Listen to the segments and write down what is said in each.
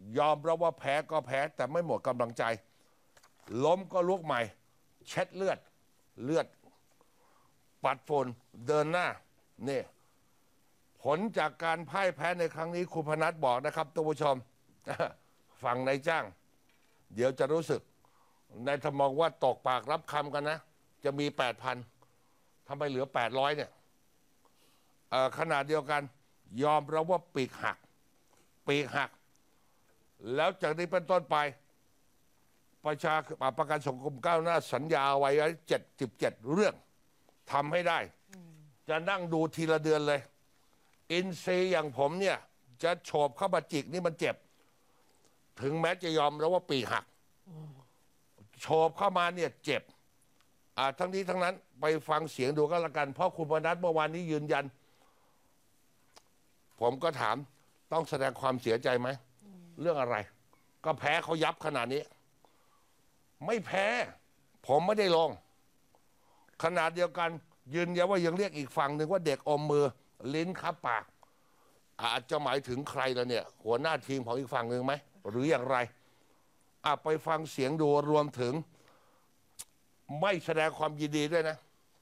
ยอมรับว่าแพ้ก็แพ้แต่ไม่หมดกำลังใจ ล้มก็ลุกใหม่ เช็ดเลือดปัดฝุ่นเดินหน้านี่ผลจากการพ่ายแพ้ในครั้งนี้คุณพนัสบอกนะครับท่านผู้ชม ฝั่งนายจ้าง เดี๋ยวจะรู้สึกในทำนองว่าตกปากรับคำกันนะ จะมี 8,000 ทำไมเหลือ 800 เนี่ยขนาดเดียวกัน ยอมรับว่าปีกหัก แล้วจากนี้เป็นต้นไป ประกันสังคมก้าวหน้าสัญญาไว้77 เรื่องทำให้ได้ จะนั่งดูทีละเดือนเลย อินซีอย่างผมเนี่ย จะโฉบเข้ามาจิกนี่มันเจ็บ ถึงแม้จะยอมแล้วว่าปีกหักโฉบเข้ามาเนี่ยเจ็บทั้งนี้ทั้งนั้นไปฟังเสียงดูก็แล้วกัน เพราะคุณพนัสเมื่อวานนี้ยืนยัน ผมก็ถามต้องแสดงความเสียใจไหม เรื่องอะไร ก็แพ้เขายับขนาดนี้ ไม่แพ้ ผมไม่ได้ลง ขนาดเดียวกัน ยืนยันว่ายังเรียกอีกฝั่งหนึ่งว่าเด็กอมมือ ลิ้นคับปาก อาจจะหมายถึงใครล่ะเนี่ย หัวหน้าทีมของอีกฝั่งหนึ่งไหม หรืออย่างไรไปฟังเสียงดูรวมถึง ไม่แสดงความยินดีด้วยนะ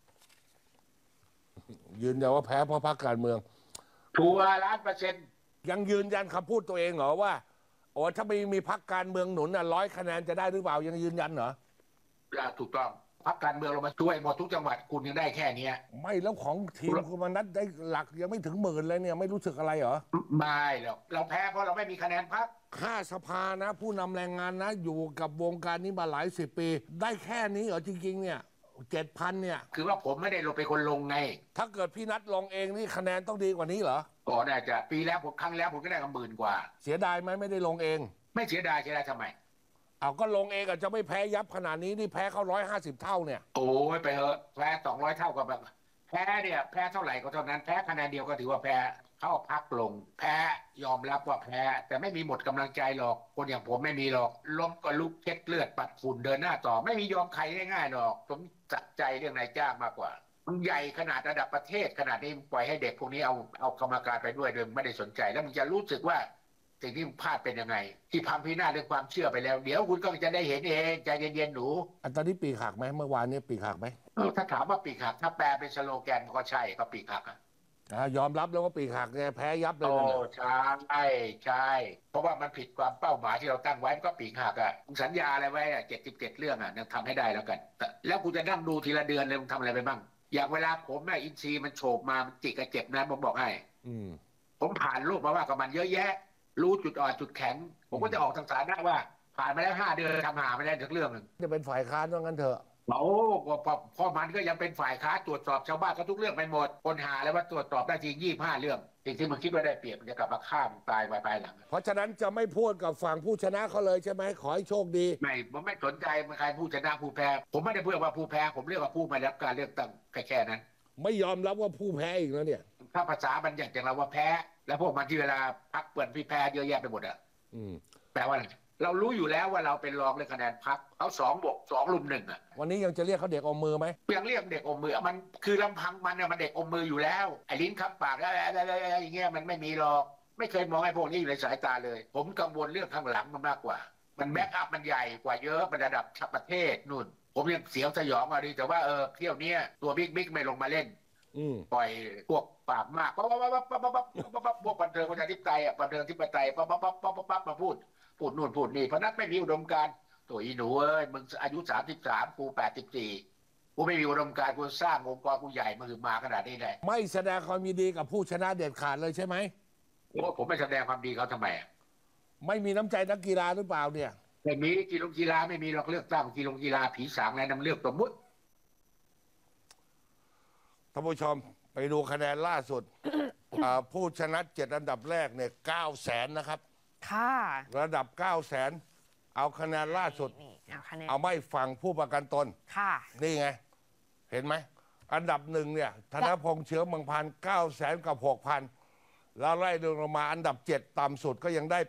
ยืนยันว่าแพ้เพราะพรรคการเมืองชัวร์1,000,000% ยังยืนยันคำพูดตัวเองเหรอว่าโอ้ถ้าไม่มีพรรคการเมืองหนุน100 คะแนนจะได้หรือเปล่ายังยืนยันเหรอถูกต้องพรรคการเมืองเรามาช่วยหมดทุกจังหวัดคุณยังได้แค่นี้ไม่แล้วของทีมคุณมนัสได้หลักยังไม่ถึง10,000เลยเนี่ยไม่รู้สึกอะไรเหรอไม่หรอกเราแพ้เพราะเราไม่มีคะแนนพรรคข้าสภานะผู้นำแรงงานนะอยู่กับวงการนี้มาหลาย10 ปี ได้แค่นี้เหรอจริงๆเนี่ย7,000เนี่ยคือว่าผมไม่ได้ลงไปคนลงไงถ้าเกิดพี่นัทลงเองนี่คะแนนต้องดีกว่านี้เหรอก็น่าจะปีแล้วครั้งแล้วผมก็ได้กัน10,000 กว่าเสียดายไหมไม่ได้ลงเองไม่เสียดายทำไมเอาก็ลงเองอาจจะไม่แพ้ยับขนาดนี้นี่แพ้เขา150 เท่าเนี่ยโอ้ยไปเถอะแพ้200 เท่ากับแบบแพ้เนี่ยแพ้เท่าไหร่ก็เท่านั้นแพ้คะแนนเดียวก็ถือว่าแพ้เข้าพักลงแพ้ยอมรับว่าแพ้แต่ไม่มีหมดกำลังใจหรอกคนอย่างผมไม่มีหรอกล้มก็ลุกเช็ดเลือดปัดฝุ่นเดินหน้าต่อไม่มียอมใครง่ายๆหรอกผมจัดใจเรื่องนายจ้างมากกว่ามันใหญ่ขนาดระดับประเทศขนาดนี้ปล่อยให้เด็กพวกนี้เอากรรมการไปด้วยโดยไม่ได้สนใจแล้วมึงจะรู้สึกว่าสิ่งที่พลาดเป็นยังไงที่พังพินาศเรื่องความเชื่อไปแล้วเดี๋ยวคุณก็จะได้เห็นเองใจเย็นๆหนูตอนนี้ปีกหักไหมเมื่อวานนี้ปีกหักไหมถ้าถามว่าปีกหักถ้าแปลเป็นสโลแกนก็ใช่ก็ปีกหักยอมรับแล้วว่าปีกหักไงแพ้ยับเลยโอ้ใช่เพราะว่ามันผิดความเป้าหมายที่เราตั้งไว้มันก็ปีกหักมึงสัญญาอะไรไว้77 เรื่องเนี่ยทำให้ได้แล้วกันแล้วกูจะนั่งดูทีละเดือนเลยมึงทำอะไรไปบ้างอย่างเวลาผมอินซีมันโฉบมามันจิกกระเจ็บนะผมบอกให้ผมผ่านโลกมาว่ากับมันเยอะแยะรู้จุดอ่อนจุดแข็งผมก็จะออกทางสาธารณะว่าผ่านมาแล้ว5 เดือนทำหาไม่ได้ถึงเรื่องนึงจะเป็นฝ่ายค้านว่างั้นเถอะโอ้พอมันก็ยังเป็นฝ่ายค้านตรวจสอบชาวบ้านก็ทุกเรื่องไปหมดคนหาแล้วว่าตรวจสอบได้จริง25 เรื่องสิ่งที่มึงคิดว่าได้เปรียบมันจะกลับมาฆ่ามึงตายภายหลังเพราะฉะนั้นจะไม่พูดกับฝั่งผู้ชนะเขาเลยใช่ไหมขอให้โชคดีผมไม่สนใจมันใครผู้ชนะผู้แพ้ผมไม่ได้พูดว่าผู้แพ้ผมเรียกว่าผู้มารับการเลือกตั้งแค่นั้นไม่ยอมรับว่าผู้แพ้อีกแล้วเนี่ยถ้าภาษาบัญญัติอย่างเราว่าแพ้แล้วพวกมันที่เวลาพักเปิดพี่แพ้เยอะแยะไปหมดแปลว่าอะไรเรารู้อยู่แล้วว่าเราเป็นรองในคะแนนพรรคเขา2+2 ลุม 1 วันนี้ยังจะเรียกเขาเด็กอมมือไหมยังเรียกเด็กอมมือมันคือลำพังมันเด็กอมมืออยู่แล้วไอ้ลิ้นคับปากอะไรอย่างเงี้ยมันไม่มีหรอกไม่เคยมองไอ้พวกนี้อยู่ในสายตาเลยผมกังวลเรื่องข้างหลังมันมากกว่ามันแบ็กอัพมันใหญ่กว่าเยอะมันระดับประเทศนู่นผมยังเสียวสยองอ่ะดิแต่ว่าเที่ยวนี้ตัวบิ๊กไม่ลงมาเล่นปล่อยพวกปากมากพวกบันเทิงประชาธิปไตยบันเทิงธิปไตยมาพูดนู่นพูดนี่เพราะนั้นไม่มีอุดมการณ์ตัวอีหนูมึงอายุ33กู84กูไม่มีอุดมการณ์กูสร้างองค์กรกูใหญ่มือมาขนาดนี้เลยไม่แสดงความยินดีกับผู้ชนะเด็ดขาดเลยใช่ไหมผมไม่แสดงความดีเขาทำไมไม่มีน้ำใจนักกีฬาหรือเปล่าเนี่ยไม่มีกีฬาไม่มีหรอกเลือกตั้งกีฬาผีสางอะไรนำเลือกสมมุติท่านผู้ชมไปดูคะแนนล่าสุด ผู้ชนะ7 อันดับแรกเนี่ย900,000นะครับค่ะระดับ900,000เอาคะแนนล่าสุดเอาไม่ฟังผู้ประกันตนค่ะนี่ไงเห็นไหมอันดับ1เนี่ยธนพงษ์เชื้อเมืองพัน900,000กับ 6,000แล้วไล่ลงมาอันดับ7ต่ำสุดก็ยังได้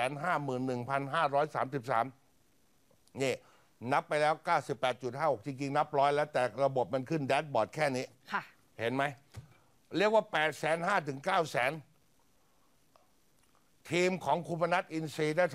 851,533นี่นับไปแล้ว 98.56 จริงๆนับ100แล้วแต่ระบบมันขึ้นแดชบอร์ดแค่นี้ค่ะเห็นไหมเรียกว่า850,000 ถึง 900,000ทีมของคุณพนัสอินทรีย์ได้